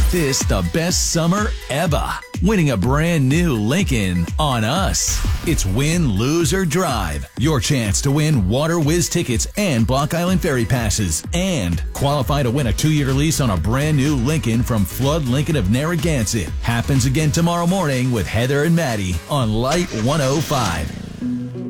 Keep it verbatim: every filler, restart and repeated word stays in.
this the best summer ever. Winning a brand new Lincoln on us. It's win, lose, or drive. Your chance to win Water Whiz tickets and Block Island Ferry passes. And qualify to win a two-year lease on a brand new Lincoln from Flood Lincoln of Narragansett. Happens again tomorrow morning with Heather and Maddie on Light one oh five.